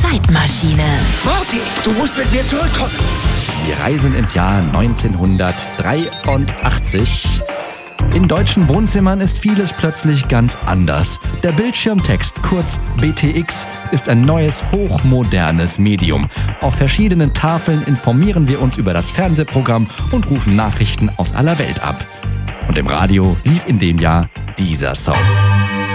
Zeitmaschine. Morty, du musst mit mir zurückkommen. Wir reisen ins Jahr 1983. In deutschen Wohnzimmern ist vieles plötzlich ganz anders. Der Bildschirmtext, kurz BTX, ist ein neues, hochmodernes Medium. Auf verschiedenen Tafeln informieren wir uns über das Fernsehprogramm und rufen Nachrichten aus aller Welt ab. Und im Radio lief in dem Jahr dieser Song.